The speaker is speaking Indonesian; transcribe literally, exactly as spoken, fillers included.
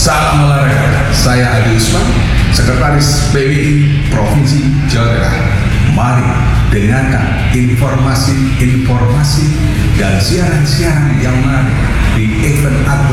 Salam olahraga, saya Adi Usman, Sekretaris P W I Provinsi Jawa Tengah. Mari dengarkan informasi-informasi dan siaran-siaran yang menarik di event